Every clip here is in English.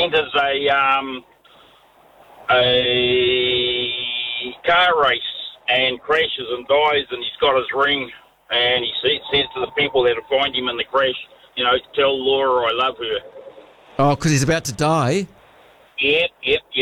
enters a car race and crashes and dies, and he's got his ring, and he says to the people that'll find him in the crash, tell Laura I love her. Oh, because he's about to die? Yep.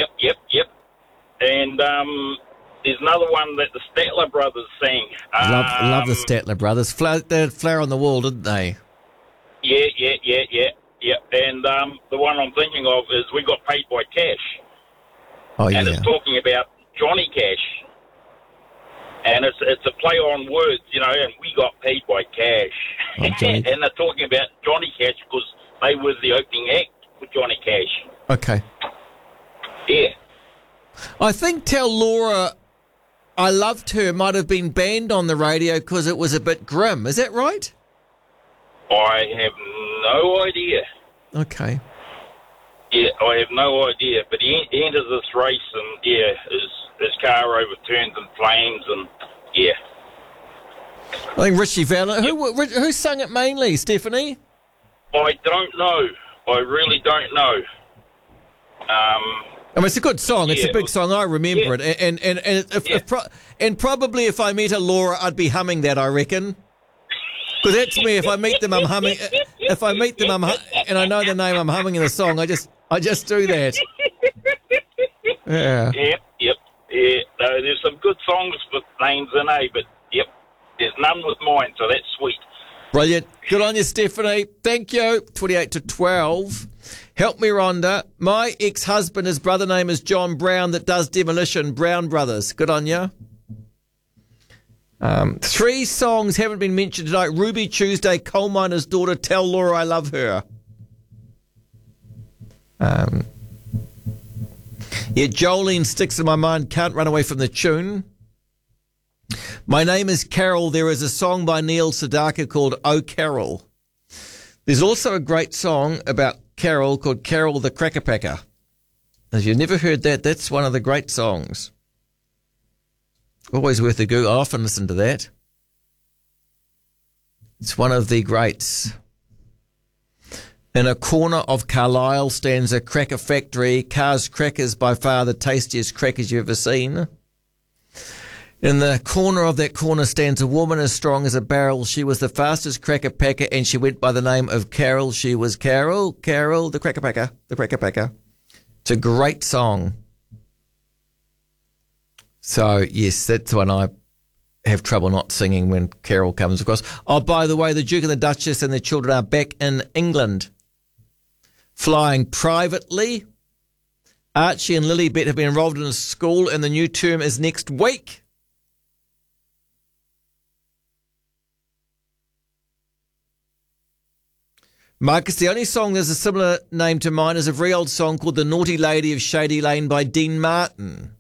And there's another one that the Statler brothers sang. Love the Statler brothers. They had Flower on the Wall, didn't they? Yeah. And the one I'm thinking of is We Got Paid by Cash. Oh, yeah. And it's talking about Johnny Cash. And it's a play on words, and we got paid by cash. Oh, and they're talking about Johnny Cash because they were the opening act with Johnny Cash. Okay. Yeah. I think Tell Laura I Loved Her might have been banned on the radio because it was a bit grim. Is that right? I have no idea. Okay. Yeah, I have no idea. But he enters this race and, his car overturns in flames and, I think Richie Valens. Who sung it mainly, Stephanie? I don't know. I really don't know. It's a good song. It's a big song. I remember it. And probably if I met a Laura, I'd be humming that, I reckon. Because that's me. If I meet them, I'm humming. If I meet them, and I know the name, I'm humming in the song. I just do that. Yeah. Yep. Yeah. No, there's some good songs with names in, but there's none with mine, so that's sweet. Brilliant. Good on you, Stephanie. Thank you. 28 to 12. Help me, Rhonda. My ex-husband, his brother name is John Brown, that does Demolition, Brown Brothers. Good on you. 3 songs haven't been mentioned tonight. Ruby Tuesday, Coal Miner's Daughter, Tell Laura I Love Her. Jolene sticks in my mind, Can't Run Away from the Tune. My Name is Carol. There is a song by Neil Sedaka called Oh Carol. There's also a great song about Carol called Carol the Cracker Packer. If you've never heard that, that's one of the great songs. Always worth a go. I often listen to that. It's one of the greats. In a corner of Carlisle stands a cracker factory. Carr's Crackers, by far the tastiest crackers you've ever seen. In the corner of that corner stands a woman as strong as a barrel. She was the fastest cracker packer, and she went by the name of Carol. She was Carol, the cracker packer, the cracker packer. It's a great song. So, yes, that's one I have trouble not singing when Carol comes across. Oh, by the way, the Duke and the Duchess and their children are back in England, flying privately. Archie and Lilybet have been enrolled in a school, and the new term is next week. Marcus, the only song that's a similar name to mine is a very old song called The Naughty Lady of Shady Lane by Dean Martin.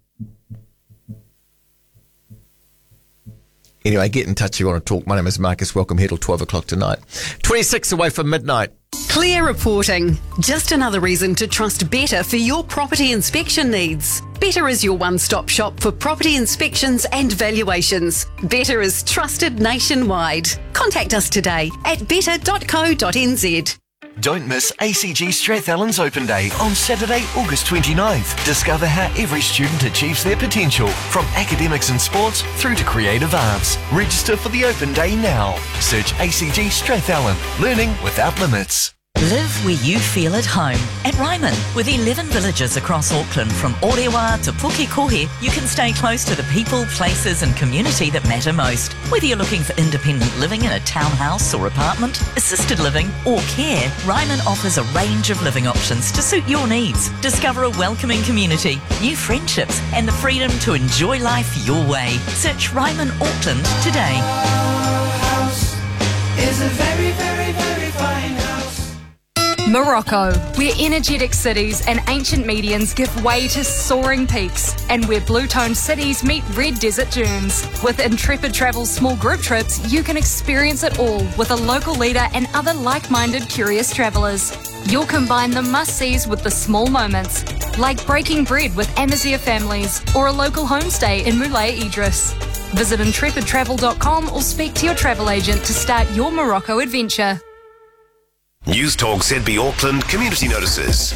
Anyway, get in touch if you want to talk. My name is Marcus. Welcome here till 12 o'clock tonight. 26 away from midnight. Clear reporting. Just another reason to trust Better for your property inspection needs. Better is your one-stop shop for property inspections and valuations. Better is trusted nationwide. Contact us today at better.co.nz. Don't miss ACG Strathallan's Open Day on Saturday, August 29th. Discover how every student achieves their potential, from academics and sports through to creative arts. Register for the Open Day now. Search ACG Strathallan. Learning without limits. Live where you feel at home. At Ryman, with 11 villages across Auckland, from Orewa to Pukekohe, you can stay close to the people, places and community that matter most. Whether you're looking for independent living in a townhouse or apartment, assisted living or care, Ryman offers a range of living options to suit your needs. Discover a welcoming community, new friendships and the freedom to enjoy life your way. Search Ryman Auckland today. House is a very, very, very fine house. Morocco, where energetic cities and ancient medians give way to soaring peaks, and where blue-toned cities meet red desert dunes. With Intrepid Travel's small group trips, you can experience it all with a local leader and other like-minded curious travellers. You'll combine the must-sees with the small moments, like breaking bread with Amazigh families or a local homestay in Moulay Idris. Visit intrepidtravel.com or speak to your travel agent to start your Morocco adventure. News Talk ZB Auckland Community Notices.